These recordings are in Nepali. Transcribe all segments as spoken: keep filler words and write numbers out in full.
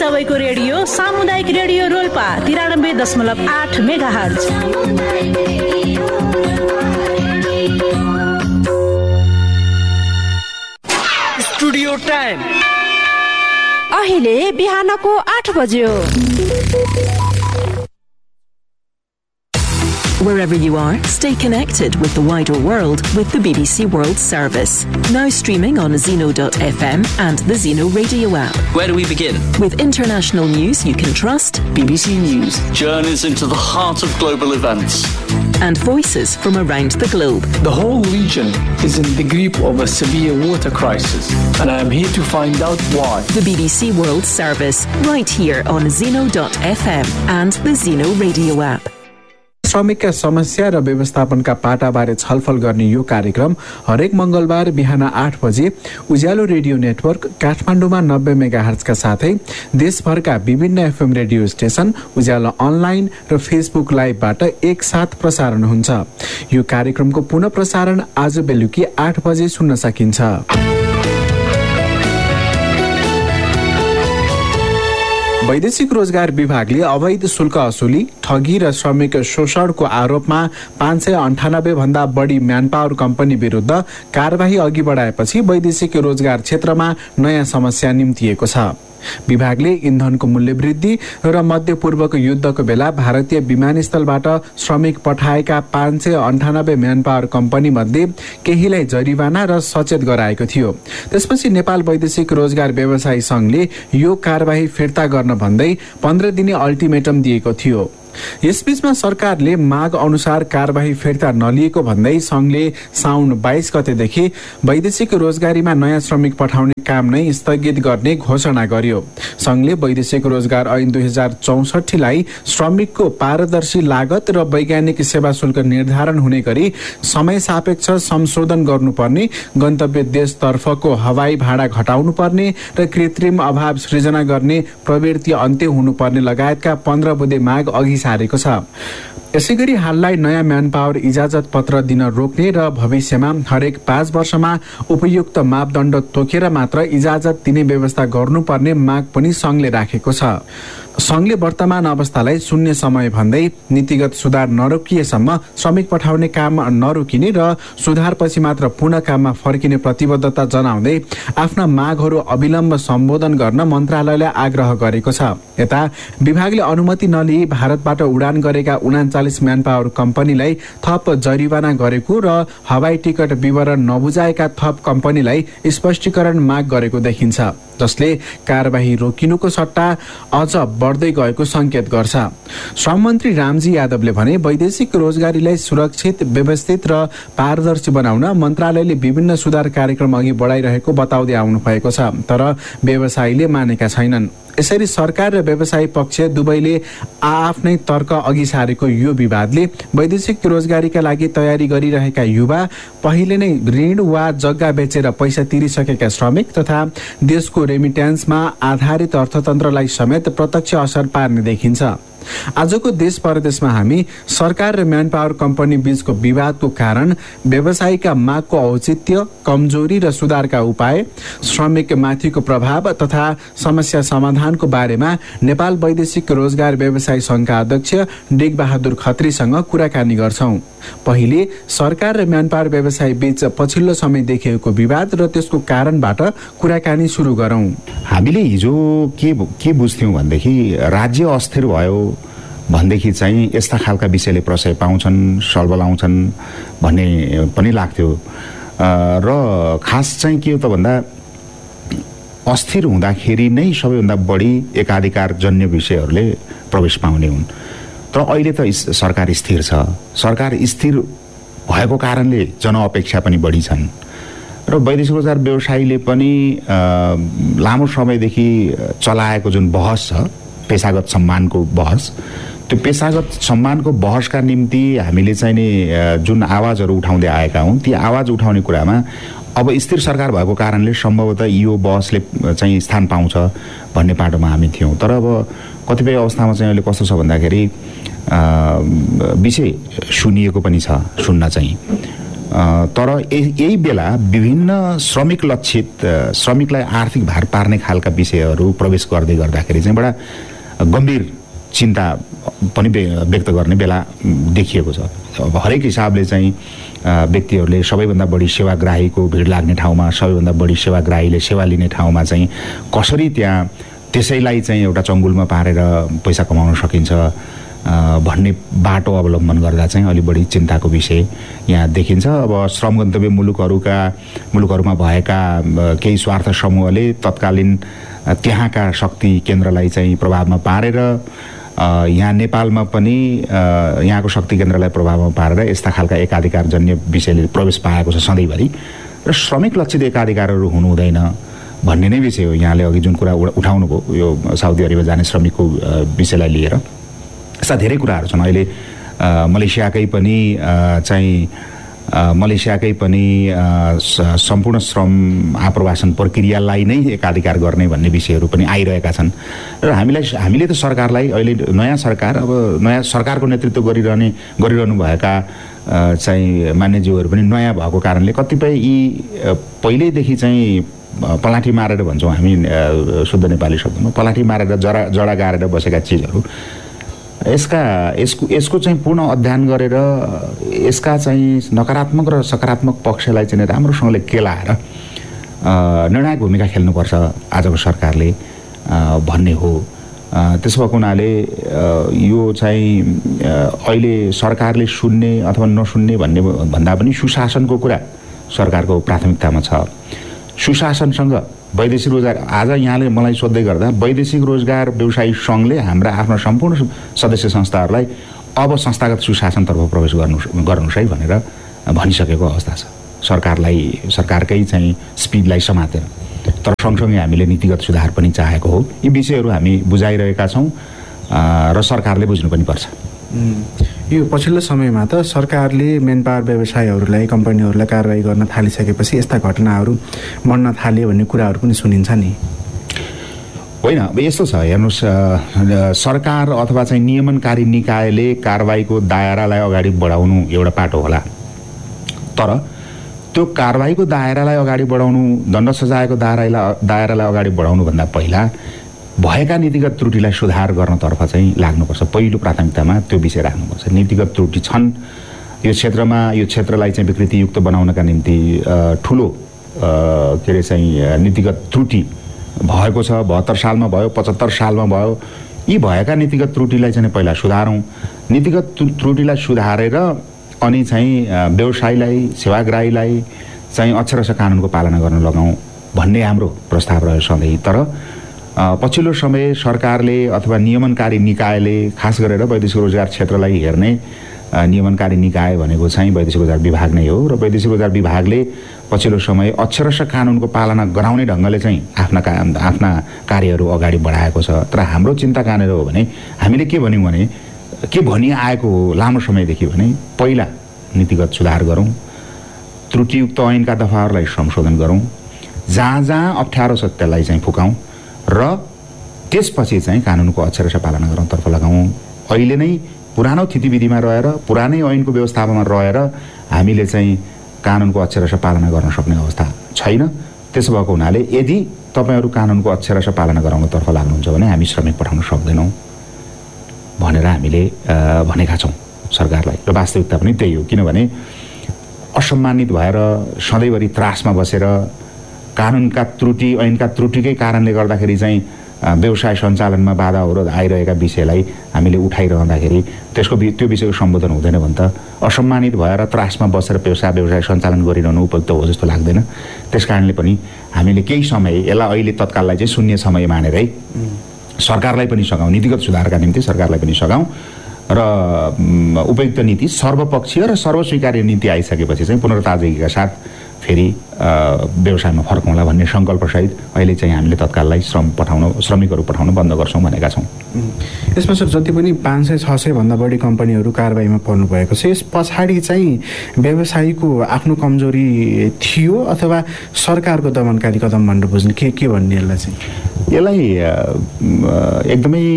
सबैको रेडियो सामुदायिक रेडियो रोल्पा तिरानब्बे दशमलव आठ मेगा हर्ज। स्टुडियो टाइम अहिले बिहानको आठ बज्यो। Wherever you are, stay connected with the wider world with the B B C World Service. Now streaming on zeno dot f m and the Zeno radio app. Where do we begin? With international news you can trust, B B C News. Journeys into the heart of global events. And voices from around the globe. The whole region is in the grip of a severe water crisis, and I am here to find out why. The B B C World Service, right here on zeno dot f m and the Zeno radio app. श्रमिकका समस्या र व्यवस्थापनका पाटाबारे छलफल गर्ने यो कार्यक्रम हरेक मंगलबार बिहान आठ बजे उज्यालो रेडियो नेटवर्क काठमाडौँमा नब्बे मेगाहर्जका साथै देशभरका विभिन्न एफएम रेडियो स्टेशन, उज्यालो अनलाइन र फेसबुक लाइभबाट एकसाथ प्रसारण हुन्छ। यो कार्यक्रमको पुनः प्रसारण आज बेलुकी आठ बजे सुन्न सकिन्छ। वैदेशिक रोजगार विभागले अवैध शुल्क असुली, ठगी र श्रमिक शोषणको आरोपमा पाँच सय अन्ठानब्बे भन्दा बढी म्यानपावर कम्पनी विरुद्ध कार्यवाही अघि बढाएपछि वैदेशिक रोजगार क्षेत्रमा नयाँ समस्या निम्तिएको छ। विभागले इन्धनको मूल्य वृद्धि र मध्यपूर्वको युद्धको बेला भारतीय विमानस्थलबाट श्रमिक पठाएका पाँच सय अन्ठानब्बे म्यानपावर कम्पनी मध्ये केहीलाई जरिवाना र सचेत गराएको थियो। त्यसपछि नेपाल वैदेशिक रोजगार व्यवसायी संघले यो कार्यवाही फिर्ता गर्न भन्दै पन्ध्र दिने अल्टिमेटम दिएको थियो। यसबीचमा सरकारले माग अनुसार कार्यवाही फिर्ता नलिएको भन्दै संघले साउन बाइस गतेदेखि वैदेशिक रोजगारीमा नयाँ श्रमिक पठाउने काम नै स्थगित गर्ने घोषणा गर्यो। संघले वैदेशिक रोजगार ऐन दुई हजार चौसठीलाई श्रमिकको पारदर्शी लागत र वैज्ञानिक सेवा शुल्क निर्धारण हुने गरी समय सापेक्ष संशोधन गर्नुपर्ने, गन्तव्य देशतर्फको हवाई भाडा घटाउनुपर्ने र कृत्रिम अभाव सृजना गर्ने प्रवृत्ति अन्त्य हुनुपर्ने लगायतका पन्ध्र बुँदे माग अघि सारेको छ। यसैगरी हाललाई नयाँ म्यानपावर इजाजत पत्र दिन रोक्ने र भविष्यमा हरेक पाँच वर्षमा उपयुक्त मापदण्ड तोकेर मात्र इजाजत दिने व्यवस्था गर्नुपर्ने माग पनि संघले राखेको छ। संघले वर्तमान अवस्थालाई शून्य समय भन्दै नीतिगत सुधार नरोकिएसम्म श्रमिक पठाउने काम नरोकिने र सुधारपछि मात्र पुनः काममा फर्किने प्रतिबद्धता जनाउँदै आफ्ना मागहरू अविलम्ब सम्बोधन गर्न मन्त्रालयलाई आग्रह गरेको छ। यता विभागले अनुमति नलिई भारतबाट उडान गरेका उनाचालिस म्यानपावर कम्पनीलाई थप जरिवाना गरेको र हवाई टिकट विवरण नबुझाएका थप कम्पनीलाई स्पष्टीकरण माग गरेको देखिन्छ, जसले कार्यवाही रोकिनुको सट्टा अझ बढ्दै गएको संकेत गर्छ। श्रम मन्त्री रामजी यादवले भने वैदेशिक रोजगारीलाई सुरक्षित, व्यवस्थित र पारदर्शी बनाउन मन्त्रालयले विभिन्न सुधार कार्यक्रम अघि बढाइरहेको बताउँदै आउनु भएको छ, तर व्यवसायीले मानेका छैनन्। यसरी सरकार र व्यवसायी पक्ष दुवैले आआफ्नै तर्क अघि सारेको यो विवादले वैदेशिक रोजगारीका लागि तयारी गरिरहेका युवा, पहिले नै ऋण वा जग्गा बेचेर पैसा तिरिसकेका श्रमिक तथा देशको रेमिट्यान्समा आधारित अर्थतन्त्रलाई समेत प्रत्यक्ष असर पार्ने देखिन्छ। आजको देश परदेशमा हामी सरकार र म्यानपावर कम्पनी बीचको विवादको कारण व्यवसायीका मागको औचित्य, कमजोरी र सुधारका उपाय, श्रमिक माथिको प्रभाव तथा समस्या समाधानको बारेमा नेपाल वैदेशिक रोजगार व्यवसायी संघका अध्यक्ष डेग बहादुर खत्रीसँग कुराकानी गर्छौं। पहिले सरकार र म्यानपावर व्यवसायी बीच पछिल्लो समय देखिएको विवाद र त्यसको कारणबाट कुराकानी सुरु गरौं। हामीले हिजो के के बुझ्थ्यौं भनेदेखि राज्य अस्थिर भयो भनेदेखि चाहिँ यस्ता खालका विषयले प्रशय पाउँछन्, सलबल आउँछन् भन्ने पनि लाग्थ्यो र खास चाहिँ के हो त भन्दा अस्थिर हुँदाखेरि नै सबैभन्दा बढी एकाधिकार जन्य विषयहरूले प्रवेश पाउने हुन्। तर अहिले त सरकार स्थिर छ। सरकार स्थिर भएको कारणले जनअपेक्षा पनि बढी छन् र वैदेशिक रोजगार व्यवसायीले पनि लामो समयदेखि चलाएको जुन बहस छ, पेशागत सम्मानको बहस, त्यो पेशागत सम्मानको बहसका निम्ति हामीले चाहिँ नि जुन आवाजहरू उठाउँदै आएका हौँ, ती आवाज उठाउने कुरामा अब स्थिर सरकार भएको कारणले सम्भवतः यो बहसले चाहिँ स्थान पाउँछ भन्ने पाटोमा हामी थियौँ। तर अब कतिपय अवस्थामा चाहिँ अहिले कस्तो छ भन्दाखेरि विषय सुनिएको पनि छ, सुन्न चाहिँ तर यही बेला विभिन्न श्रमिक लक्षित श्रमिकलाई आर्थिक भार पार्ने खालका विषयहरू प्रवेश गर्दै गर्दाखेरि चाहिँ बडा गम्भीर चिन्ता पनि व्यक्त गर्ने बेला देखिएको छ। अब हरेक हिसाबले चाहिँ व्यक्तिहरूले सबैभन्दा बढी सेवाग्राहीको भिड लाग्ने ठाउँमा सबैभन्दा बढी सेवाग्राहीले सेवा लिने ठाउँमा चाहिँ कसरी त्यहाँ त्यसैलाई चाहिँ एउटा चङ्गुलमा पारेर पैसा कमाउन सकिन्छ भन्ने बाटो अवलम्बन गर्दा चाहिँ अलि बढी चिन्ताको विषय यहाँ देखिन्छ। अब श्रम गन्तव्य मुलुकहरूका मुलुकहरूमा भएका केही स्वार्थ समूहले तत्कालीन त्यहाँका शक्ति केन्द्रलाई चाहिँ प्रभावमा पारेर यहाँ नेपालमा पनि यहाँको शक्ति केन्द्रलाई प्रभावमा पारेर यस्ता खालका एकाधिकारजन्य विषयले प्रवेश पाएको छ सधैँभरि र श्रमिक लक्षित एकाधिकारहरू हुनु हुँदैन भन्ने नै विषय हो। यहाँले अघि जुन कुरा उठाउनु भयो यो साउदी अरेबिया जाने श्रमिकको विषयलाई लिएर यस्ता धेरै कुराहरू छन्। अहिले मलेसियाकै पनि चाहिँ मलेसियाकै पनि सम्पूर्ण श्रम आप्रवासन प्रक्रियालाई नै एकाधिकार गर्ने भन्ने विषयहरू पनि आइरहेका छन् र हामीलाई हामीले त सरकारलाई अहिले नयाँ सरकार अब नयाँ सरकारको नेतृत्व गरिरहने गरिरहनु भएका चाहिँ मान्यज्यूहरू पनि नयाँ भएको कारणले कतिपय यी पहिल्यैदेखि चाहिँ पलाठी मारेर भन्छौँ हामी शुद्ध नेपाली शब्दमा पलाठी मारेर जरा जडा गारेर बसेका चिजहरू यसका यसको यसको चाहिँ पूर्ण अध्ययन गरेर यसका चाहिँ नकारात्मक र सकारात्मक पक्षलाई चाहिँ राम्रोसँगले केलाएर निर्णायक भूमिका खेल्नुपर्छ आजको सरकारले भन्ने हो। त्यसो भएको हुनाले यो चाहिँ अहिले सरकारले सुन्ने अथवा नसुन्ने भन्ने भन्दा पनि सुशासनको कुरा सरकारको प्राथमिकतामा छ। सुशासनसँग वैदेशिक रोजगार आज यहाँले मलाई सोध्दै गर्दा वैदेशिक रोजगार व्यवसायी सङ्घले हाम्रा आफ्ना सम्पूर्ण सदस्य संस्थाहरूलाई अब संस्थागत सुशासनतर्फ प्रवेश गर्नु गर्नुहोस् है भनेर भनिसकेको अवस्था छ सरकारलाई सरकारकै चाहिँ स्पिडलाई समातेर। तर सँगसँगै हामीले नीतिगत सुधार पनि चाहेको हो। यी विषयहरू हामी बुझाइरहेका छौँ र सरकारले बुझ्नु पनि पर्छ। यो पछिल्लो समयमा त सरकारले मेन पावर व्यवसायहरूलाई कम्पनीहरूलाई कारवाही गर्न थालिसकेपछि यस्ता घटनाहरू बढ्न थाल्यो भन्ने कुराहरू पनि सुनिन्छ नि। होइन यस्तो छ हेर्नुहोस् सरकार अथवा चाहिँ नियमनकारी निकायले कारवाहीको दायरालाई अगाडि बढाउनु एउटा पाटो होला तर त्यो कारवाहीको दायरालाई अगाडि बढाउनु दण्ड सजायको दायरालाई दायरालाई अगाडि बढाउनुभन्दा पहिला भएका नीतिगत त्रुटिलाई सुधार गर्नतर्फ चाहिँ लाग्नुपर्छ। पहिलो प्राथमिकतामा त्यो विषय राख्नुपर्छ। नीतिगत त्रुटि छन् यो क्षेत्रमा यो क्षेत्रलाई चाहिँ विकृतियुक्त बनाउनका निम्ति ठुलो के अरे चाहिँ नीतिगत त्रुटि भएको छ। बहत्तर सालमा भयो पचहत्तर सालमा भयो। यी भएका नीतिगत त्रुटिलाई चाहिँ पहिला सुधारौँ। नीतिगत त्रुटिलाई सुधारेर अनि चाहिँ व्यवसायीलाई सेवाग्राहीलाई चाहिँ अक्षरशः कानुनको पालना गर्न लगाउँ भन्ने हाम्रो प्रस्ताव रह्यो सधैँ। तर पछिल्लो समय सरकारले अथवा नियमनकारी निकायले खास गरेर वैदेशिक रोजगार क्षेत्रलाई हेर्ने नियमनकारी निकाय भनेको चाहिँ वैदेशिक रोजगार विभाग नै हो र वैदेशिक रोजगार विभागले पछिल्लो समय अक्षरशः कानुनको पालना गराउने ढङ्गले चाहिँ आफ्ना का आफ्ना कार्यहरू अगाडि बढाएको छ। तर हाम्रो चिन्ता कहाँनिर हो भने हामीले के भन्यौँ भने के भनिआएको हो लामो समयदेखि भने पहिला नीतिगत सुधार गरौँ, त्रुटियुक्त ऐनका दफाहरूलाई संशोधन गरौँ, जहाँ जहाँ अप्ठ्यारो छ त्यसलाई चाहिँ फुकाउँ र त्यसपछि चाहिँ कानुनको अक्षरशः पालना गर्नतर्फ लगाउँ। अहिले नै पुरानो थितिविधिमा रहेर पुरानै ऐनको व्यवस्थापनमा रहेर हामीले चाहिँ कानुनको अक्षरशः पालना गर्न सक्ने अवस्था छैन। त्यसो भएको हुनाले यदि तपाईँहरू कानुनको अक्षरशः पालना गराउनतर्फ लाग्नुहुन्छ भने हामी श्रमिक पठाउन सक्दैनौँ भनेर हामीले भनेका छौँ सरकारलाई र वास्तविकता पनि त्यही हो। किनभने असम्मानित भएर सधैँभरि त्रासमा बसेर कानुनका त्रुटि ऐनका त्रुटिकै कारणले गर्दाखेरि चाहिँ व्यवसाय सञ्चालनमा बाधा अवरोध आइरहेका विषयलाई हामीले उठाइरहँदाखेरि त्यसको त्यो विषयको सम्बोधन हुँदैन भने त असम्मानित भएर त्रासमा बसेर व्यवसाय व्यवसाय सञ्चालन गरिरहनु उपयुक्त हो जस्तो लाग्दैन। त्यस कारणले पनि हामीले केही समय यसलाई अहिले तत्काललाई चाहिँ शून्य समय मानेरै सरकारलाई पनि सघाउँ, नीतिगत सुधारका निम्ति सरकारलाई पनि सघाउँ र उपयुक्त नीति सर्वपक्षीय र सर्वस्वीकार्य नीति आइसकेपछि चाहिँ पुनर्ताजगीका साथ फेरि व्यवसायमा फर्कौँला भन्ने सङ्कल्पसहित अहिले चाहिँ हामीले तत्काललाई श्रम पठाउन श्रमिकहरू पठाउन बन्द गर्छौँ भनेका छौँ। यसमा सर जति पनि पाँच सय छ सयभन्दा बढी कम्पनीहरू कारवाहीमा पर्नु भएको छ, यस पछाडि चाहिँ व्यवसायीको आफ्नो कमजोरी थियो अथवा सरकारको दमनकारी कदम भनेर बुझ्ने के के भन्ने यसलाई चाहिँ यसलाई एकदमै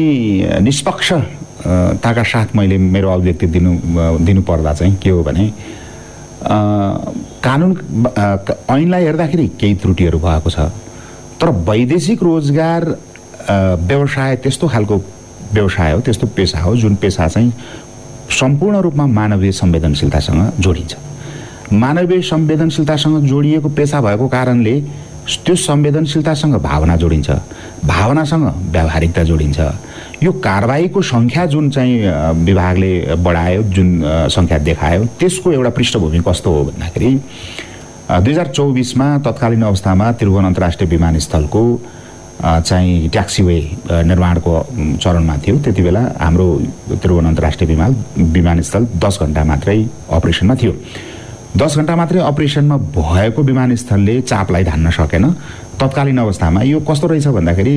निष्पक्षताका साथ मैले मेरो अभिव्यक्ति दिनु दिनुपर्दा चाहिँ के हो भने कानुन ऐनलाई हेर्दाखेरि केही त्रुटिहरू भएको छ, तर वैदेशिक रोजगार व्यवसाय त्यस्तो खालको व्यवसाय हो, त्यस्तो पेसा हो जुन पेसा चाहिँ सम्पूर्ण रूपमा मानवीय संवेदनशीलतासँग जोडिन्छ। मानवीय संवेदनशीलतासँग जोडिएको पेसा भएको कारणले त्यो संवेदनशीलतासँग भावना जोडिन्छ, भावनासँग व्यावहारिकता जोडिन्छ। यो कारबाहीको सङ्ख्या जुन चाहिँ विभागले बढायो, जुन सङ्ख्या देखायो, त्यसको एउटा पृष्ठभूमि कस्तो हो भन्दाखेरि दुई हजार चौबिसमा तत्कालीन अवस्थामा त्रिभुवन अन्तर्राष्ट्रिय विमानस्थलको चाहिँ ट्याक्सीवे निर्माणको चरणमा थियो। त्यति बेला हाम्रो त्रिभुवन अन्तर्राष्ट्रिय विमान विमानस्थल दस घन्टा मात्रै अपरेसनमा थियो। दस घन्टा मात्रै अपरेसनमा भएको विमानस्थलले चापलाई धान्न सकेन। तत्कालीन अवस्थामा यो कस्तो रहेछ भन्दाखेरि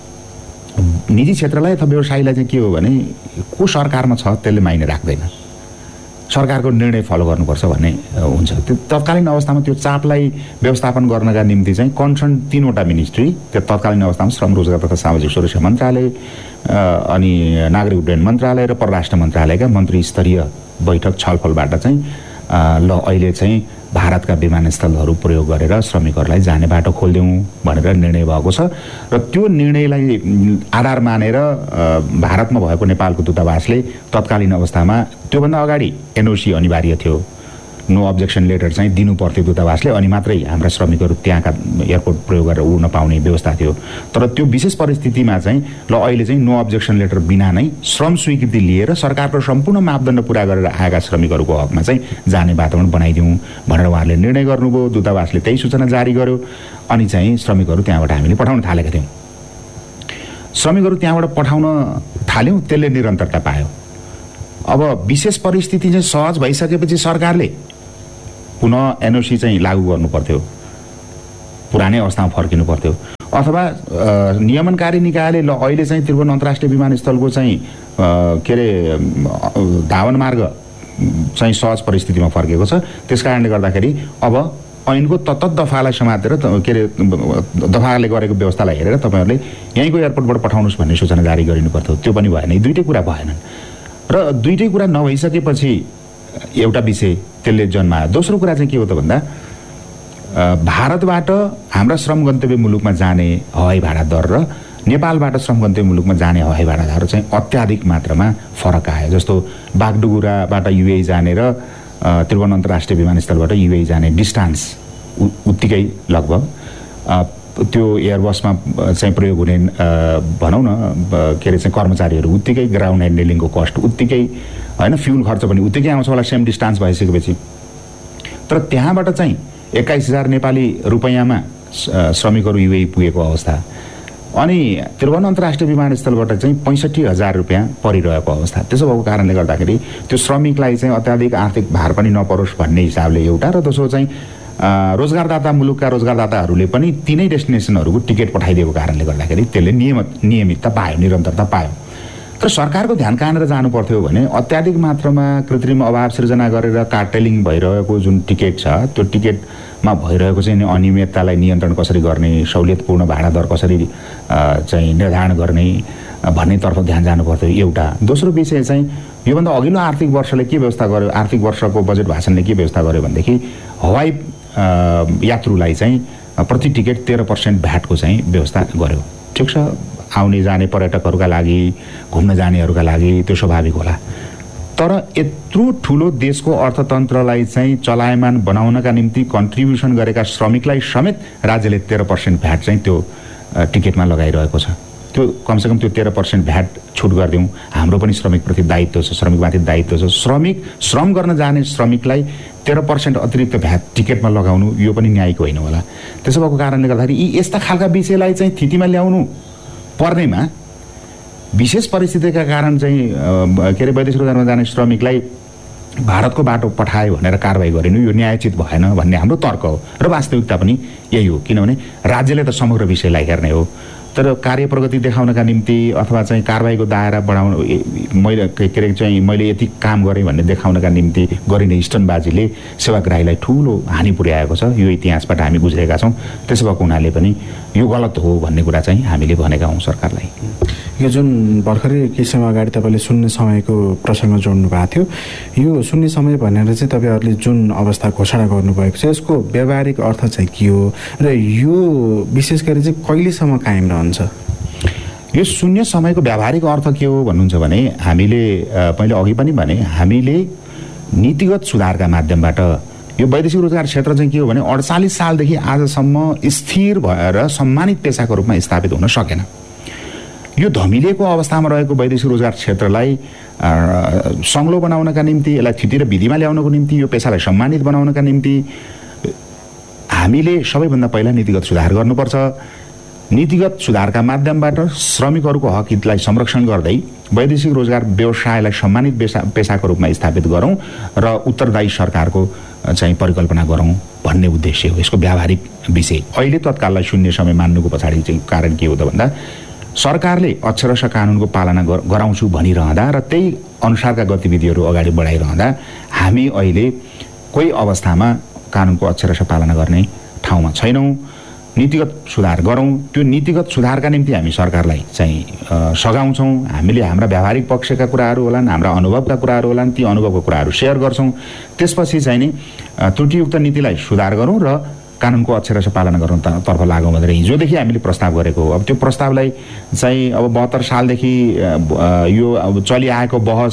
निजी क्षेत्रलाई अथवा व्यवसायीलाई चाहिँ के हो भने को सरकारमा छ त्यसले माइने राख्दैन, सरकारको निर्णय फलो गर्नुपर्छ भन्ने हुन्छ। त्यो तत्कालीन अवस्थामा त्यो चापलाई व्यवस्थापन गर्नका निम्ति चाहिँ कन्सर्न तीनवटा मिनिस्ट्री, त्यो तत्कालीन अवस्थामा श्रम रोजगार तथा सामाजिक सुरक्षा मन्त्रालय, अनि नागरिक उड्डयन मन्त्रालय र परराष्ट्र मन्त्रालयका मन्त्री स्तरीय बैठक छलफलबाट चाहिँ ल अहिले चाहिँ भारतका विमानस्थलहरू प्रयोग गरेर श्रमिकहरूलाई जाने बाटो खोलिदिउँ भनेर निर्णय भएको छ। र त्यो निर्णयलाई आधार मानेर भारतमा भएको नेपालको दूतावासले तत्कालीन अवस्थामा त्योभन्दा अगाडि एनओसी अनिवार्य थियो, नो अब्जेक्सन लेटर चाहिँ दिनु पर्थ्यो दूतावासले, अनि मात्रै हाम्रा श्रमिकहरू त्यहाँका एयरपोर्ट प्रयोग गरेर उड्न पाउने व्यवस्था थियो। तर त्यो विशेष परिस्थितिमा चाहिँ ल अहिले चाहिँ नो अब्जेक्सन लेटर बिना नै श्रम स्वीकृति लिएर सरकारको सम्पूर्ण मापदण्ड पुरा गरेर आएका श्रमिकहरूको हकमा चाहिँ जाने वातावरण बनाइदिउँ भनेर उहाँहरूले निर्णय गर्नुभयो। दूतावासले त्यही सूचना जारी गर्यो, अनि चाहिँ श्रमिकहरू त्यहाँबाट हामीले पठाउन थालेका थियौँ। श्रमिकहरू त्यहाँबाट पठाउन थाल्यौँ, त्यसले निरन्तरता पायो। अब विशेष परिस्थिति चाहिँ सहज भइसकेपछि सरकारले पुनः एनओसी चाहिँ लागू गर्नु पर्थ्यो, पुरानै अवस्थामा फर्किनु पर्थ्यो, अथवा नियमनकारी निकायले ल अहिले चाहिँ त्रिभुवन अन्तर्राष्ट्रिय विमानस्थलको चाहिँ के अरे धावन मार्ग चाहिँ सहज परिस्थितिमा फर्केको छ, त्यस कारणले गर्दाखेरि अब ऐनको तत्त दफालाई समातेर के अरे दफाले गरेको व्यवस्थालाई हेरेर तपाईँहरूले यहीँको एयरपोर्टबाट पठाउनुहोस् भन्ने सूचना जारी गरिनु पर्थ्यो। त्यो पनि भएन, यी दुइटै कुरा भएनन्। र दुइटै कुरा नभइसकेपछि एउटा विषय त्यसले जन्मायो। दोस्रो कुरा चाहिँ के हो त भन्दा भारतबाट हाम्रा श्रम गन्तव्य मुलुकमा जाने हवाई भाडा दर र नेपालबाट श्रम गन्तव्य मुलुकमा जाने हवाई भाडा दर चाहिँ अत्याधिक मात्रामा फरक आयो। जस्तो बागडुगुराबाट युए जाने र त्रिभुवन अन्तर्राष्ट्रिय विमानस्थलबाट युए जाने डिस्टान्स उत्तिकै लगभग त्यो एयरबसमा चाहिँ प्रयोग हुने भनौँ न के अरे चाहिँ कर्मचारीहरू उत्तिकै, ग्राउन्ड ह्यान्डलिङको कस्ट उत्तिकै, होइन, फ्युल खर्च पनि उत्तिकै आउँछ होला सेम डिस्टान्स भइसकेपछि। तर त्यहाँबाट चाहिँ एक्काइस हजार नेपाली रुपैयाँमा श्रमिकहरू युए पुगेको अवस्था, अनि त्रिभुवन अन्तर्राष्ट्रिय विमानस्थलबाट चाहिँ पैँसठी हजार रुपियाँ परिरहेको अवस्था। त्यसो भएको कारणले गर्दाखेरि त्यो श्रमिकलाई चाहिँ अत्याधिक आर्थिक भार पनि नपरोस् भन्ने हिसाबले एउटा, र दोस्रो चाहिँ रोजगारदाता मुलुकका रोजगारदाताहरूले पनि तिनै डेस्टिनेसनहरूको टिकट पठाइदिएको कारणले गर्दाखेरि त्यसले नियमित नियमितता पायो, निरन्तरता पायो। तर सरकारको ध्यान कहाँनिर जानु पर्थ्यो भने अत्याधिक मात्रामा कृत्रिम अभाव सृजना गरेर कार्टेलिङ भइरहेको जुन टिकट छ, त्यो टिकटमा भइरहेको चाहिँ अनियमिततालाई नियन्त्रण कसरी गर्ने, सहुलियतपूर्ण भाडा दर कसरी चाहिँ निर्धारण गर्ने भन्नेतर्फ ध्यान जानु पर्थ्यो एउटा। दोस्रो विषय चाहिँ योभन्दा अघिल्लो आर्थिक वर्षले के व्यवस्था गर्यो, आर्थिक वर्षको बजेट भाषणले के व्यवस्था गर्यो भनेदेखि हवाई यात्रुलाई चाहिँ प्रति टिकट तेह्र पर्सेन्ट भ्याटको चाहिँ व्यवस्था गर्यो। ठिक छ, आउने जाने पर्यटकहरूका लागि, घुम्न जानेहरूका लागि त्यो स्वाभाविक होला। तर यत्रो ठुलो देशको अर्थतन्त्रलाई चाहिँ चलायमान बनाउनका निम्ति कन्ट्रिब्युसन गरेका श्रमिकलाई समेत राज्यले तेह्र पर्सेन्ट भ्याट चाहिँ त्यो टिकटमा लगाइरहेको छ। त्यो कमसेकम त्यो तेह्र पर्सेन्ट भ्याट छुट गरिदिउँ। हाम्रो पनि श्रमिकप्रति दायित्व छ, श्रमिकमाथि दायित्व छ। श्रमिक श्रम गर्न जाने श्रमिकलाई तेह्र पर्सेन्ट अतिरिक्त भ्याट टिकटमा लगाउनु यो पनि न्यायिक होइन होला। त्यसो भएको कारणले गर्दाखेरि यी यस्ता खालका विषयलाई चाहिँ थितिमा ल्याउनु पर्नेमा विशेष परिस्थितिका कारण चाहिँ के अरे वैदेशिक रोजगारमा जाने श्रमिकलाई भारतको बाटो पठायो भनेर कारवाही गरिनु यो न्यायोचित भएन भन्ने हाम्रो तर्क हो, र वास्तविकता पनि यही हो। किनभने राज्यले त समग्र विषयलाई हेर्ने हो, तर कार्य प्रगति देखाउनका निम्ति अथवा चाहिँ कारवाहीको दायरा बढाउन मैले के अरे चाहिँ मैले यति काम गरेँ भन्ने देखाउनका निम्ति गरिने स्टनबाजीले सेवाग्राहीलाई ठुलो हानि पुर्याएको छ। यो इतिहासबाट हामी गुज्रेका छौँ। त्यसो भएको हुनाले पनि यो गलत हो भन्ने कुरा चाहिँ हामीले भनेका हौँ सरकारलाई। यो जुन भर्खरै केही समय अगाडि तपाईँले शून्य समयको प्रसङ्ग जोड्नु भएको थियो, यो शून्य समय भनेर चाहिँ तपाईँहरूले जुन अवस्था घोषणा गर्नुभएको छ यसको व्यावहारिक अर्थ चाहिँ के हो र यो विशेष गरी चाहिँ कहिलेसम्म कायम रहन्छ? यो शून्य समयको व्यावहारिक अर्थ के हो भन्नुहुन्छ भने हामीले पहिले अघि पनि भने हामीले नीतिगत सुधारका माध्यमबाट यो वैदेशिक रोजगार क्षेत्र चाहिँ के हो भने अडचालिस सालदेखि आजसम्म स्थिर भएर सम्मानित पेसाको रूपमा स्थापित हुन सकेन। यो धमिलिएको अवस्थामा रहेको वैदेशिक रोजगार क्षेत्रलाई सङ्लो बनाउनका निम्ति, यसलाई थिति र विधिमा ल्याउनको निम्ति, यो पेसालाई सम्मानित बनाउनका निम्ति हामीले सबैभन्दा पहिला नीतिगत सुधार गर्नुपर्छ। नीतिगत सुधारका माध्यमबाट श्रमिकहरूको हक हितलाई संरक्षण गर्दै वैदेशिक रोजगार व्यवसायलाई सम्मानित पेसा पेसाको रूपमा स्थापित गरौँ र उत्तरदायी सरकारको चाहिँ परिकल्पना गरौँ भन्ने उद्देश्य हो यसको व्यावहारिक विषय। अहिले तत्काललाई शून्य समय मान्नुको पछाडि चाहिँ कारण के हो त भन्दा सरकारले अक्षरशः कानुनको पालना गराउँछु भनिरहँदा र त्यही अनुसारका गतिविधिहरू अगाडि बढाइरहँदा हामी अहिले कोही अवस्थामा कानुनको अक्षरशः पालना गर्ने ठाउँमा छैनौँ। नीतिगत सुधार गरौँ। त्यो नीतिगत सुधारका निम्ति हामी सरकारलाई चाहिँ सघाउँछौँ। हामीले हाम्रा व्यावहारिक पक्षका कुराहरू होलान्, हाम्रा अनुभवका कुराहरू होलान्, ती अनुभवको कुराहरू सेयर गर्छौँ। त्यसपछि चाहिँ नि त्रुटियुक्त नीतिलाई सुधार गरौँ र कानुनको अक्षरशः पालना गरौँ तर्फ लागौँ भनेर हिजोदेखि हामीले प्रस्ताव गरेको हो। अब त्यो प्रस्तावलाई चाहिँ अब बहत्तर सालदेखि यो अब चलिआएको बहस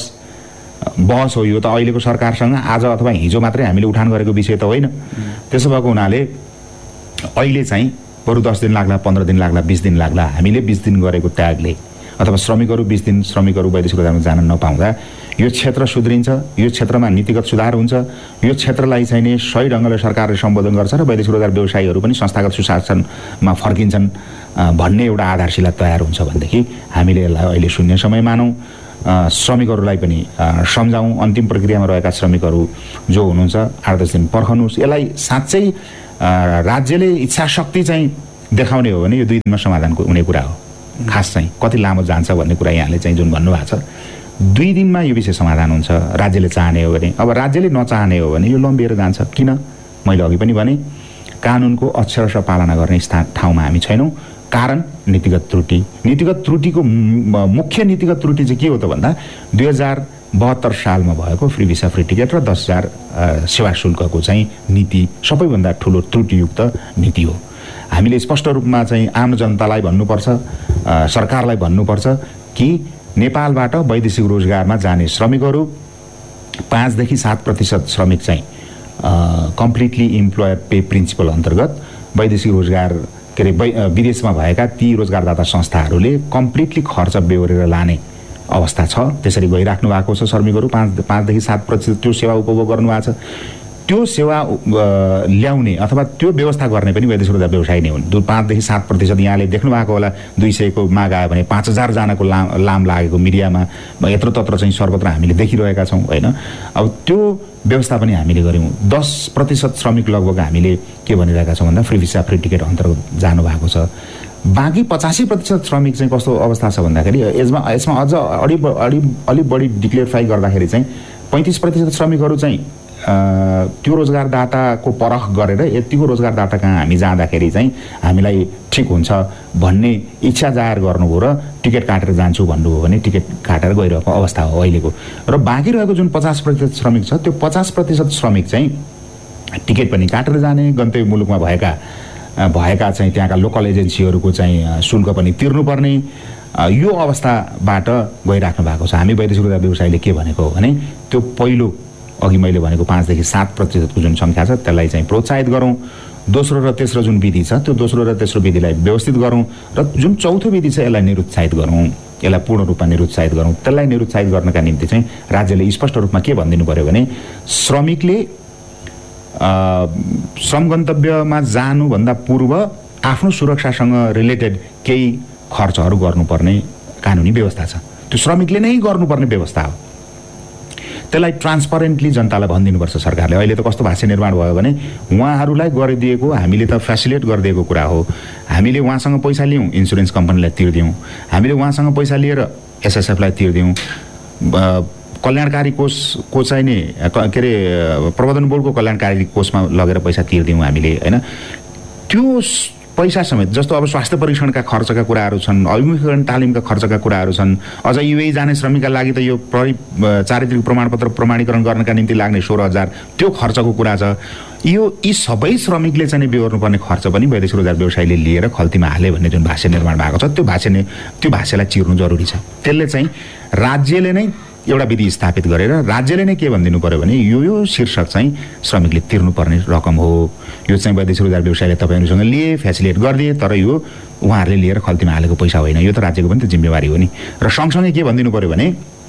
बहस हो। यो त अहिलेको सरकारसँग आज अथवा हिजो मात्रै हामीले उठान गरेको विषय त होइन। त्यसो भएको हुनाले अहिले चाहिँ बरु दस दिन लाग्ला, पन्ध्र दिन लाग्ला, बिस दिन लाग्ला, हामीले बिस दिन गरेको त्यागले अथवा श्रमिकहरू बिस दिन श्रमिकहरू वैदेशिक रोजगारमा जान नपाउँदा यो क्षेत्र सुध्रिन्छ, यो क्षेत्रमा नीतिगत सुधार हुन्छ, यो क्षेत्रलाई चाहिँ नि सही ढङ्गले सरकारले सम्बोधन गर्छ र वैदेशिक रोजगार व्यवसायीहरू पनि संस्थागत सुशासनमा फर्किन्छन् भन्ने एउटा आधारशिला तयार हुन्छ भनेदेखि हामीले यसलाई अहिले शून्य समय मानौँ। श्रमिकहरूलाई पनि सम्झाउँ। अन्तिम प्रक्रियामा रहेका श्रमिकहरू जो हुनुहुन्छ आठ दस दिन पर्खनुहोस्। यसलाई साँच्चै राज्यले इच्छा शक्ति चाहिँ देखाउने हो भने यो दुई दिनमा समाधानको हुने कुरा हो। खास चाहिँ कति लामो जान्छ भन्ने कुरा यहाँले चाहिँ जुन भन्नुभएको छ, दुई दिनमा यो विषय समाधान हुन्छ राज्यले चाहने हो भने। अब राज्यले नचाहने हो भने यो लम्बिएर जान्छ। किन? मैले अघि पनि भने कानुनको अक्षरशः पालना गर्ने स्थान ठाउँमा हामी छैनौँ। कारण नीतिगत त्रुटि। नीतिगत त्रुटिको मुख्य नीतिगत त्रुटि चाहिँ के हो त भन्दा दुई हजार बहत्तर सालमा भएको फ्री भिसा फ्री टिकट र दस हजार सेवा शुल्कको चाहिँ नीति सबैभन्दा ठुलो त्रुटियुक्त नीति हो। हामीले स्पष्ट रूपमा चाहिँ आम जनतालाई भन्नुपर्छ, सरकारलाई भन्नुपर्छ कि नेपालबाट वैदेशिक रोजगारमा जाने श्रमिकहरू पाँचदेखि सात प्रतिशत श्रमिक चाहिँ कम्प्लिटली इम्प्लोयर पे प्रिन्सिपल अन्तर्गत वैदेशिक रोजगार के अरे विदेशमा भएका ती रोजगारदाता संस्थाहरूले कम्प्लिटली खर्च बेहोरेर लाने अवस्था छ। त्यसरी गइराख्नु भएको छ। श्रमिकहरू पाँच पाँचदेखि सात प्रतिशत त्यो सेवा उपभोग गर्नुभएको छ। त्यो सेवा ल्याउने अथवा त्यो व्यवस्था गर्ने पनि वैदेशिक रोजगार व्यवसायी नै हुन्। पाँचदेखि सात प्रतिशत यहाँले देख्नु भएको होला दुई सयको माग आयो भने पाँच हजारजनाको लाम लाम लागेको मिडियामा यत्र तत्र चाहिँ सर्वत्र हामीले देखिरहेका छौँ होइन। अब त्यो व्यवस्था पनि हामीले गऱ्यौँ। दस प्रतिशत श्रमिक लगभग हामीले के भनिरहेका छौँ भन्दा फ्री भिसा फ्री टिकट अन्तर्गत जानुभएको छ। बाँकी पचासी प्रतिशत श्रमिक चाहिँ कस्तो अवस्था छ भन्दाखेरि यसमा यसमा अझ अलि अलि अलिक बढी डिक्लेरिफाई गर्दाखेरि चाहिँ पैँतिस प्रतिशत श्रमिकहरू चाहिँ त्यो रोजगारदाताको परख गरेर यतिको रोजगारदाता कहाँ हामी जाँदाखेरि चाहिँ हामीलाई ठिक हुन्छ भन्ने इच्छा जाहेर गर्नुभयो र टिकट काटेर जान्छु भन्नुभयो भने टिकट काटेर गइरहेको अवस्था हो अहिलेको। र बाँकी रहेको जुन पचास प्रतिशत श्रमिक छ त्यो पचास प्रतिशत श्रमिक चाहिँ टिकट पनि काटेर जाने, गन्तव्य मुलुकमा भएका भएका चाहिँ त्यहाँका लोकल एजेन्सीहरूको चाहिँ शुल्क पनि तिर्नुपर्ने यो अवस्थाबाट गइराख्नु भएको छ। हामी वैदेशिक रोजगार व्यवसायीले के भनेको हो भने त्यो पहिलो अघि मैले भनेको पाँचदेखि सात प्रतिशतको जुन सङ्ख्या छ त्यसलाई चाहिँ प्रोत्साहित गरौँ। दोस्रो र तेस्रो जुन विधि छ त्यो दोस्रो र तेस्रो विधिलाई व्यवस्थित गरौँ र जुन चौथो विधि छ यसलाई निरुत्साहित गरौँ, यसलाई पूर्ण रूपमा निरुत्साहित गरौँ। त्यसलाई निरुत्साहित गर्नका निम्ति चाहिँ राज्यले स्पष्ट रूपमा के भनिदिनु पर्यो भने श्रमिकले श्रम गन्तव्यमा जानुभन्दा पूर्व आफ्नो सुरक्षासँग रिलेटेड केही खर्चहरू गर्नुपर्ने कानुनी व्यवस्था छ। त्यो श्रमिकले नै गर्नुपर्ने व्यवस्था हो। त्यसलाई ट्रान्सपरेन्टली जनतालाई भनिदिनुपर्छ सरकारले। अहिले त कस्तो भाष्य निर्माण भयो भने उहाँहरूलाई गरिदिएको हामीले त फेसिलिटेट गरिदिएको कुरा हो। हामीले उहाँसँग पैसा लियौँ, इन्सुरेन्स कम्पनीलाई तिर्दियौँ, हामीले उहाँसँग पैसा लिएर एसएसएफलाई तिर्दियौँ, कल्याणकारी कोषको चाहिँ नि के अरे प्रबन्धन बोर्डको कल्याणकारी कोषमा लगेर पैसा तिर्दियौँ हामीले होइन। त्यो पैसा समेत जस्तो अब स्वास्थ्य परीक्षणका खर्चका कुराहरू छन्, अभिमुखीकरण तालिमका खर्चका कुराहरू छन्, अझ युए जाने श्रमिकका लागि त यो चारित्रिक प्रमाणपत्र प्रमाणीकरण गर्नका निम्ति लाग्ने सोह्र हजार त्यो खर्चको कुरा छ। यो यी सबै श्रमिकले चाहिँ बेहोर्नुपर्ने खर्च पनि वैदेशिक रोजगार व्यवसायीले लिएर खल्तीमा हाले भन्ने जुन भाष्य निर्माण भएको छ त्यो भाष्य त्यो भाष्यलाई चिर्नु जरुरी छ। त्यसले चाहिँ राज्यले नै एउटा विधि स्थापित गरेर राज्यले नै के भनिदिनु पर्यो भने यो यो शीर्षक चाहिँ श्रमिकले तिर्नुपर्ने रकम हो, यो चाहिँ वैदेशिक रोजगार व्यवसायले तपाईँहरूसँग लिए फेसिलिटेट गरिदिए, तर यो उहाँहरूले लिएर खल्तीमा हालेको पैसा होइन, यो त राज्यको पनि त जिम्मेवारी हो नि। र सँगसँगै के भनिदिनु पर्यो भने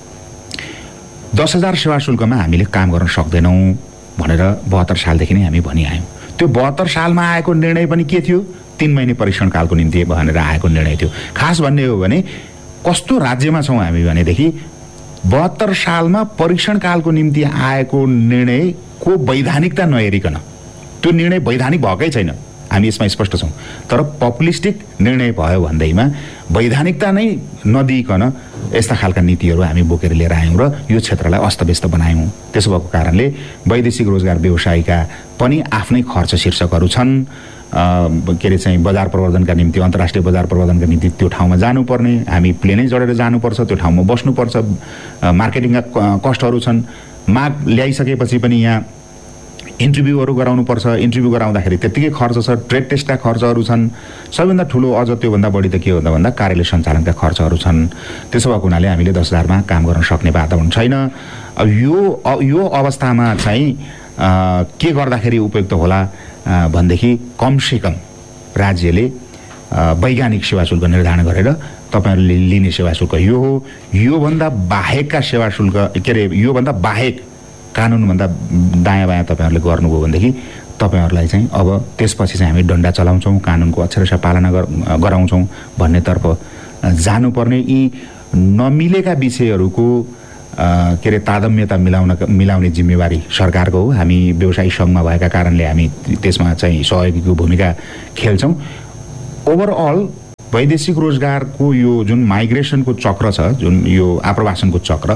दस हजार सेवा शुल्कमा हामीले काम गर्न सक्दैनौँ भनेर बहत्तर सालदेखि नै हामी भनिआयौँ। त्यो बहत्तर सालमा आएको निर्णय पनि के थियो? तीन महिने परीक्षण कालको निम्ति भनेर आएको निर्णय थियो। खास भन्ने हो भने कस्तो राज्यमा छौँ हामी भनेदेखि बहत्तर सालमा परीक्षण कालको निम्ति आएको निर्णयको वैधानिकता नहेरिकन, त्यो निर्णय वैधानिक भएकै छैन, हामी यसमा स्पष्ट छौँ, तर पपुलिस्टिक निर्णय भयो भन्दैमा वैधानिकता नै नदिइकन यस्ता खालका नीतिहरू हामी बोकेर लिएर आयौँ र यो क्षेत्रलाई अस्तव्यस्त बनायौँ। त्यसो भएको कारणले वैदेशिक रोजगार व्यवसायीका पनि आफ्नै खर्च शीर्षकहरू छन्। के अरे चाहिँ बजार प्रवर्धनका निम्ति, अन्तर्राष्ट्रिय बजार प्रवर्धनका निम्ति त्यो ठाउँमा जानुपर्ने, हामी प्लेनै चढेर जानुपर्छ, त्यो ठाउँमा बस्नुपर्छ, मार्केटिङका कस्टहरू छन्, माग ल्याइसकेपछि पनि यहाँ इन्टरभ्यूहरू गराउनुपर्छ, इन्टरभ्यू गराउँदाखेरि त्यत्तिकै खर्च छ, ट्रेड टेस्टका खर्चहरू छन्, सबैभन्दा ठुलो अझ त्योभन्दा बढी त के हो भन्दा कार्यालय सञ्चालनका खर्चहरू छन्। त्यसो भएको हुनाले हामीले दस हजारमा काम गर्न सक्ने वातावरण छैन। अब यो यो अवस्थामा चाहिँ के गर्दाखेरि उपयुक्त होला भनेदेखि कमसेकम राज्यले वैज्ञानिक सेवा शुल्क निर्धारण गरेर तपाईँहरूले लिने सेवा शुल्क यो हो, योभन्दा बाहेकका सेवा शुल्क के अरे योभन्दा बाहेक कानुनभन्दा दायाँ बायाँ तपाईँहरूले गर्नुभयो भनेदेखि तपाईँहरूलाई चाहिँ अब त्यसपछि चाहिँ हामी डन्डा चलाउँछौँ, कानुनको अक्षरशः पालना गराउँछौँ भन्नेतर्फ जानुपर्ने। यी नमिलेका विषयहरूको के अरे तादम्यता मिलाउन मिलाउने जिम्मेवारी सरकारको हो। हामी व्यवसायी सङ्घमा भएका कारणले हामी त्यसमा चाहिँ सहयोगीको भूमिका खेल्छौँ। ओभरअल वैदेशिक रोजगारको यो जुन माइग्रेसनको चक्र छ, जुन यो आप्रवासनको चक्र,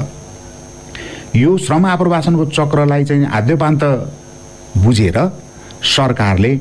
यो श्रम आप्रवासनको चक्रलाई चाहिँ आद्यपान्त बुझेर सरकारले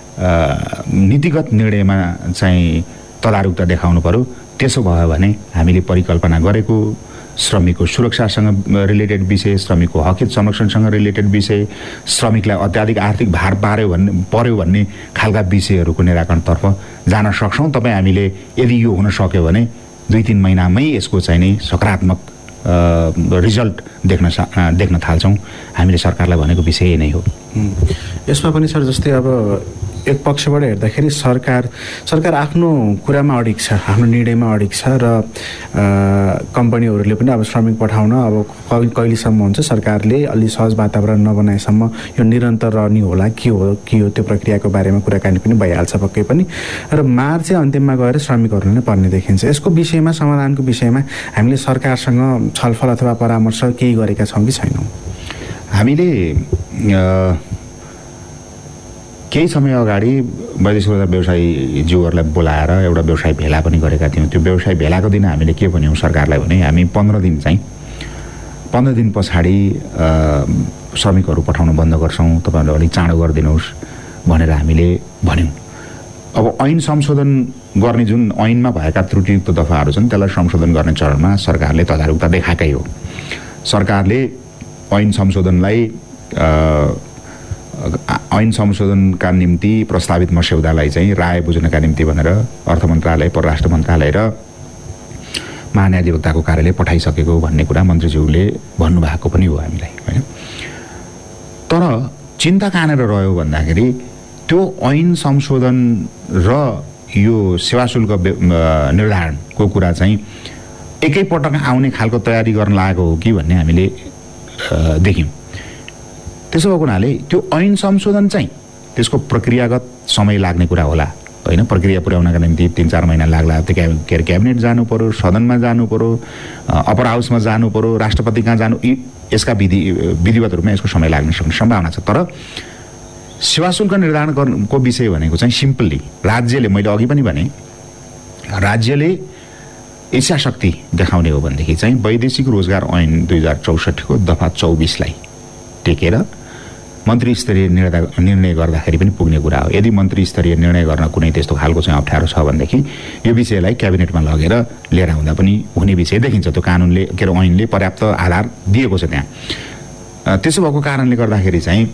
नीतिगत निर्णयमा चाहिँ तदारुकता देखाउनु पर्यो। त्यसो भयो भने हामीले परिकल्पना गरेको श्रमिकको सुरक्षासँग रिलेटेड विषय, श्रमिकको हक संरक्षणसँग रिलेटेड विषय, श्रमिकलाई अत्याधिक आर्थिक भार पार्यो भन्ने पर्यो भन्ने खालका विषयहरूको निराकरणतर्फ जान सक्छौँ। तपाईँ हामीले यदि यो हुन सक्यो भने दुई तिन महिनामै यसको चाहिँ नि सकारात्मक रिजल्ट देख्न देख्न थाल्छौँ। हामीले सरकारलाई भनेको विषय नै हो। यसमा पनि सर जस्तै अब एक पक्षबाट हेर्दाखेरि सरकार सरकार आफ्नो कुरामा अडिग छ, आफ्नो निर्णयमा अडिग छ र कम्पनीहरूले पनि अब श्रमिक पठाउन अब कहिलेसम्म हुन्छ, सरकारले अलि सहज वातावरण नबनाएसम्म यो निरन्तर रहने होला के हो के हो त्यो प्रक्रियाको बारेमा कुराकानी पनि भइहाल्छ पक्कै पनि। र मार्च अन्त्यमा गएर श्रमिकहरूले नै पर्ने देखिन्छ। यसको विषयमा, समाधानको विषयमा हामीले सरकारसँग छलफल अथवा परामर्श केही गरेका छौँ कि छैनौँ? हामीले केही समय अगाडि वैदेशिक रोजगार व्यवसायीज्यूहरूलाई बोलाएर एउटा व्यवसाय भेला पनि गरेका थियौँ। त्यो व्यवसाय भेलाको दिन हामीले के भन्यौँ सरकारलाई भने हामी पन्ध्र दिन चाहिँ पन्ध्र दिन पछाडि श्रमिकहरू पठाउन बन्द गर्छौँ, तपाईँहरूले अलिक चाँडो गरिदिनुहोस् भनेर हामीले भन्यौँ। अब ऐन संशोधन गर्ने जुन ऐनमा भएका त्रुटियुक्त दफाहरू छन् त्यसलाई संशोधन गर्ने चरणमा सरकारले तदारुकता देखाएकै हो। सरकारले ऐन संशोधनलाई ऐन संशोधनका निम्ति प्रस्तावित मस्यौदालाई चाहिँ राय बुझ्नका निम्ति भनेर अर्थ मन्त्रालय, परराष्ट्र मन्त्रालय र महान्यायाधिवक्ताको कार्यालय पठाइसकेको भन्ने कुरा मन्त्रीज्यूले भन्नुभएको पनि हो हामीलाई, होइन? तर चिन्ता कहाँनिर रह्यो भन्दाखेरि त्यो ऐन संशोधन र यो सेवा शुल्क निर्धारणको कुरा चाहिँ एकैपटक आउने खालको तयारी गर्न लागेको हो कि भन्ने हामीले देख्यौँ। त्यसो भएको हुनाले त्यो ऐन संशोधन चाहिँ त्यसको प्रक्रियागत समय लाग्ने कुरा होला, होइन? प्रक्रिया पुर्याउनका निम्ति तिन चार महिना लाग्ला। त्यो के अरे क्याबिनेट जानु पऱ्यो, सदनमा जानु पऱ्यो, अप्पर हाउसमा जानु पऱ्यो, राष्ट्रपति कहाँ जानु, यसका विधि विधिवत रूपमा यसको समय लाग्न सक्ने सम्भावना छ। तर सेवा शुल्क निर्धारण गर्नुको विषय भनेको चाहिँ सिम्पली राज्यले, मैले अघि पनि भने, राज्यले इच्छाशक्ति देखाउने हो भनेदेखि चाहिँ वैदेशिक रोजगार ऐन दुई हजार चौसठीको दफा चौबिसलाई टेकेर मन्त्री स्तरीय निर्णय निर्णय गर्दाखेरि पनि पुग्ने कुरा हो। यदि मन्त्री स्तरीय निर्णय गर्न कुनै त्यस्तो खालको चाहिँ अप्ठ्यारो छ भनेदेखि यो विषयलाई क्याबिनेटमा लगेर लिएर आउँदा पनि हुने विषय देखिन्छ। त्यो कानुनले के अरे ऐनले पर्याप्त आधार दिएको छ त्यहाँ। त्यसो भएको कारणले गर्दाखेरि चाहिँ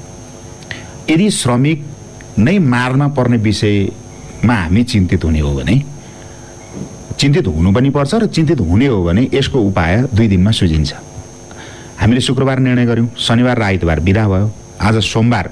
यदि श्रमिक नै मारमा पर्ने विषयमा हामी चिन्तित हुने हो भने, चिन्तित हुनु पनि पर्छ र चिन्तित हुने हो भने यसको उपाय दुई दिनमा सुझिन्छ। हामीले शुक्रबार निर्णय गऱ्यौँ, शनिबार र आइतबार बिदा भयो, आज सोमबार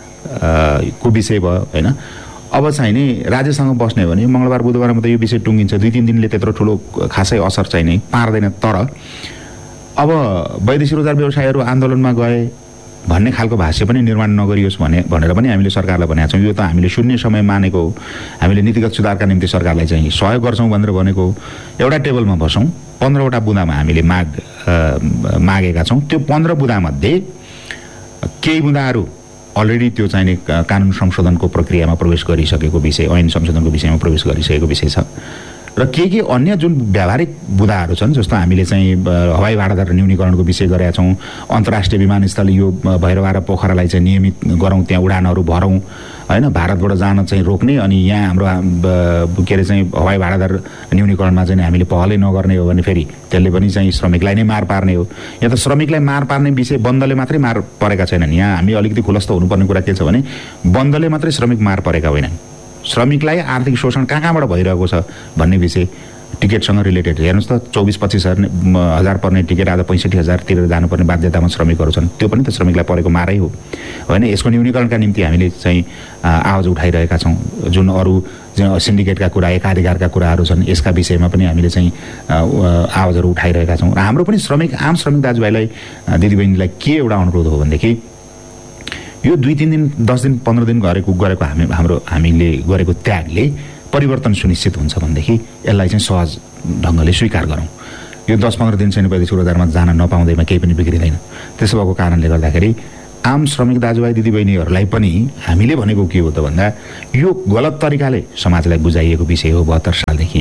को विषय भयो होइन। अब चाहिँ नि राज्यसँग बस्ने हो भने मङ्गलबार बुधबारमा त यो विषय टुङ्गिन्छ। दुई तिन दिनले त्यत्रो ठुलो खासै असर चाहिँ नै पार्दैन। तर अब वैदेशिक रोजगार व्यवसायीहरू आन्दोलनमा गए भन्ने खालको भाष्य पनि निर्माण नगरियोस् भने भनेर पनि हामीले सरकारलाई भनेका छौँ। यो त हामीले शून्य समय मानेको हो। हामीले नीतिगत सुधारका निम्ति सरकारलाई चाहिँ सहयोग गर्छौँ भनेर भनेको हो। एउटा टेबलमा बसौँ, पन्ध्रवटा बुँदामा हामीले माग मागेका छौँ। त्यो पन्ध्र बुँदामध्ये केही बुँदाहरू अलरेडी त्यो चाहिने कानुन संशोधनको प्रक्रियामा प्रवेश गरिसकेको विषय, ऐन संशोधनको विषयमा प्रवेश गरिसकेको विषय छ र के के अन्य जुन व्यावहारिक बुँदाहरू छन्, जस्तो हामीले चाहिँ हवाई भाडादर न्यूनीकरणको विषय गरेका छौँ। अन्तर्राष्ट्रिय विमानस्थल यो भैरवा र पोखरालाई चाहिँ नियमित गरौँ, त्यहाँ उडानहरू भरौँ होइन, भारतबाट जान चाहिँ रोक्ने, अनि यहाँ हाम्रो के अरे चाहिँ हवाई भाडादर न्यूनीकरणमा चाहिँ हामीले पहलै नगर्ने हो भने फेरि त्यसले पनि चाहिँ श्रमिकलाई नै मार पार्ने हो। यहाँ त श्रमिकलाई मार पार्ने विषय बन्दले मात्रै मार परेका छैनन्। यहाँ हामी अलिकति खुलस्त हुनुपर्ने कुरा के छ भने बन्दले मात्रै श्रमिक मार परेका होइनन्। श्रमिकलाई आर्थिक शोषण कहाँ कहाँबाट भइरहेको छ भन्ने विषय टिकटसँग रिलेटेड हेर्नुहोस् त। चौबिस पच्चिस हजार पर्ने टिकट आज पैँसठी हजार तिरेर जानुपर्ने बाध्यतामा श्रमिकहरू छन्। त्यो पनि त श्रमिकलाई परेको मारै हो होइन। यसको न्यूनीकरणका निम्ति हामीले चाहिँ आवाज उठाइरहेका छौँ। जुन अरू सिन्डिकेटका कुरा, एकाधिकारका कुराहरू छन्, यसका विषयमा पनि हामीले चाहिँ आवाजहरू उठाइरहेका छौँ। र हाम्रो पनि श्रमिक आम श्रमिक दाजुभाइलाई दिदीबहिनीलाई के एउटा अनुरोध हो भनेदेखि यो दुई तिन दिन दस दिन पन्ध्र दिन गरेको गरेको हामी हाम्रो हामीले गरेको त्यागले परिवर्तन सुनिश्चित हुन्छ भनेदेखि यसलाई चाहिँ सहज ढङ्गले स्वीकार गरौँ। यो दस पन्ध्र दिन चाहिँ वैदेशिक रोजगारमा जान नपाउँदैमा केही पनि बिग्रिँदैन। त्यसो भएको कारणले गर्दाखेरि आम श्रमिक दाजुभाइ दिदीबहिनीहरूलाई पनि हामीले भनेको के हो त भन्दा यो गलत तरिकाले समाजलाई बुझाइएको विषय हो। बहत्तर सालदेखि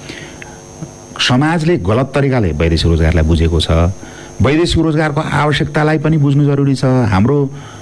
समाजले गलत तरिकाले वैदेशिक रोजगारलाई बुझेको छ। वैदेशिक रोजगारको आवश्यकतालाई पनि बुझ्नु जरुरी छ। हाम्रो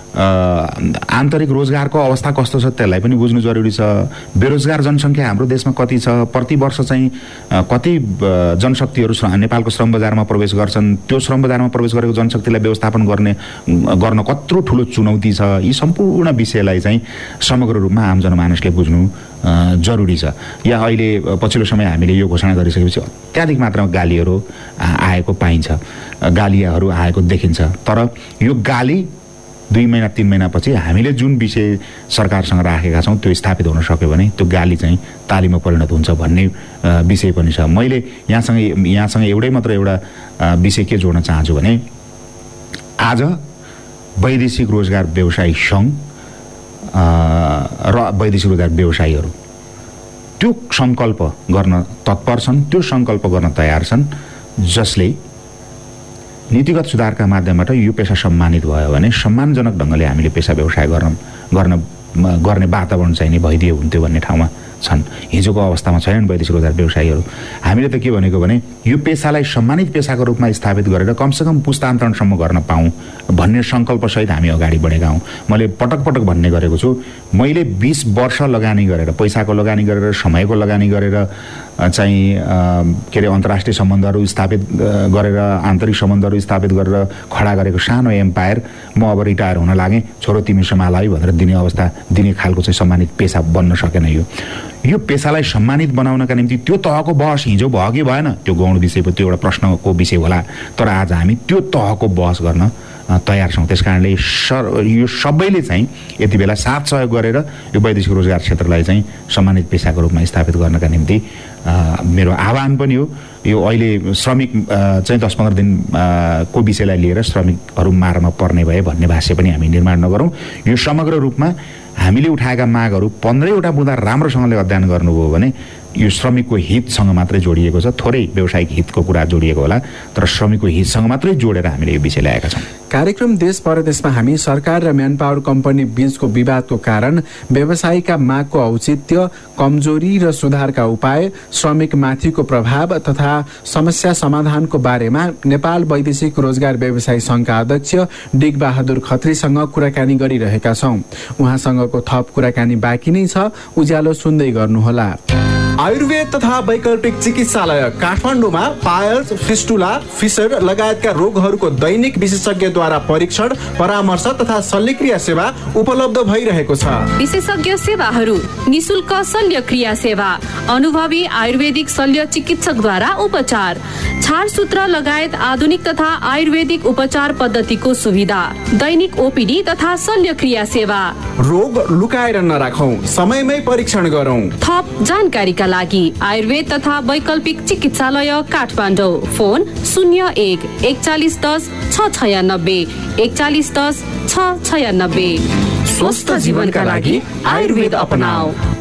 आन्तरिक रोजगारको अवस्था कस्तो छ त्यसलाई पनि बुझ्नु जरुरी छ। बेरोजगार जनसङ्ख्या हाम्रो देशमा कति छ, प्रति वर्ष चाहिँ कति जनशक्तिहरू नेपालको श्रम बजारमा प्रवेश गर्छन्, त्यो श्रम बजारमा प्रवेश गरेको जनशक्तिलाई व्यवस्थापन गर्ने गर्न कत्रो ठुलो चुनौती छ। यी सम्पूर्ण विषयलाई चाहिँ समग्र रूपमा आम जनमानसले बुझ्नु जरुरी छ। या अहिले पछिल्लो समय हामीले यो घोषणा गरिसकेपछि अत्याधिक मात्रामा गालीहरू आएको पाइन्छ, गालीहरू आएको देखिन्छ। तर यो गाली दुई महिना तीन महिनापछि हामीले जुन विषय सरकारसँग राखेका छौँ त्यो स्थापित हुन सक्यो भने त्यो गाली चाहिँ तालीमा परिणत हुन्छ भन्ने विषय पनि छ। मैले यहाँसँग यहाँसँग एउटै मात्र एउटा विषय के जोड्न चाहन्छु भने आज वैदेशिक रोजगार व्यवसायी सङ्घ र वैदेशिक रोजगार व्यवसायीहरू त्यो सङ्कल्प गर्न तत्पर छन्, त्यो सङ्कल्प गर्न तयार छन्, जसले नीतिगत सुधारका माध्यमबाट यो पेसा सम्मानित भयो भने सम्मानजनक ढङ्गले हामीले पेसा व्यवसाय गर्न गर्न गर्ने वातावरण चाहिँ नि भइदियो हुन्थ्यो भन्ने ठाउँमा छन्। हिजोको अवस्थामा छैनन् वैदेशिक रोजगार व्यवसायीहरू। हामीले त के भनेको भने यो पेसालाई सम्मानित पेसाको रूपमा स्थापित गरेर कमसेकम पुस्तान्तरणसम्म गर्न पाऊँ भन्ने सङ्कल्पसहित हामी अगाडि बढेका हौँ। मैले पटक पटक भन्ने गरेको छु, मैले बिस वर्ष लगानी गरेर, पैसाको लगानी गरेर, समयको लगानी गरेर चाहिँ के अरे अन्तर्राष्ट्रिय सम्बन्धहरू स्थापित गरेर, आन्तरिक सम्बन्धहरू स्थापित गरेर खडा गरेको सानो एम्पायर म अब रिटायर हुन लागेँ, छोरो तिमी सम्हाल भनेर दिने अवस्था दिने खालको चाहिँ सम्मानित पेसा बन्न सकेन। यो यो पेसालाई सम्मानित बनाउनका निम्ति त्यो तहको बहस हिजो भयो कि भएन त्यो गौण विषय त्यो एउटा प्रश्नको विषय होला, तर आज हामी त्यो तहको बहस गर्न तयार छौँ। त्यस कारणले सर यो सबैले चाहिँ यति बेला साथ सहयोग गरेर यो वैदेशिक रोजगार क्षेत्रलाई चाहिँ सम्मानित पेसाको रूपमा स्थापित गर्नका निम्ति मेरो आह्वान पनि हो। यो अहिले श्रमिक चाहिँ दस पन्ध्र दिन को विषयलाई लिएर श्रमिकहरू मारमा पर्ने भए भन्ने भाष्य पनि हामी निर्माण नगरौँ। यो समग्र रूपमा हामीले उठाएका मागहरू पन्ध्रैवटा बुँदा राम्रोसँगले अध्ययन गर्नुभयो भने यो श्रमिकको हितसँग मात्रै जोडिएको छ, थोरै व्यावसायिक हितको कुरा जोडिएको होला, तर श्रमिकको हितसँग मात्रै जोडेर हामीले यो विषय ल्याएका छौँ। कार्यक्रम देश परदेशमा हामी सरकार र म्यान पावर कम्पनी बीचको विवादको कारण, व्यवसायीका मागको औचित्य, कमजोरी र सुधारका उपाय, श्रमिक माथिको प्रभाव तथा समस्या समाधानको बारेमा नेपाल वैदेशिक रोजगार व्यवसायी संघका अध्यक्ष डिग बहादुर खत्रीसँग कुराकानी गरिरहेका छौँ। उहाँसँगको थप कुराकानी बाँकी नै छ, उज्यालो सुन्दै गर्नुहोला। आयुर्वेद तथा वैकल्पिक चिकित्सालय काठमाडौँमा पायल्स, फिस्टुला, फिसर लगायतका रोगहरूको दैनिक विशेषज्ञद्वारा परीक्षण, परामर्श तथा शल्यक्रिया सेवा उपलब्ध भइरहेको छ। विशेषज्ञ सेवाहरू: निशुल्क शल्यक्रिया सेवा, अनुभवी आयुर्वेदिक शल्य चिकित्सकद्वारा उपचार, छारसूत्र लगायत आधुनिक तथा आयुर्वेदिक उपचार पद्धतिको सुविधा, दैनिक ओपीडी तथा शल्यक्रिया सेवा। रोग लुकाएर नराखौं, समयमै परीक्षण गरौं। थप जानकारीका लागि आयुर्वेद तथा वैकल्पिक चिकित्सालय काठमाडौँ। फोन शून्य एक एकचालिस दस छ छयानब्बे एकचालिस दस छ छयानब्बे। स्वस्थ जीवनका लागि आयुर्वेद अपनाऊ।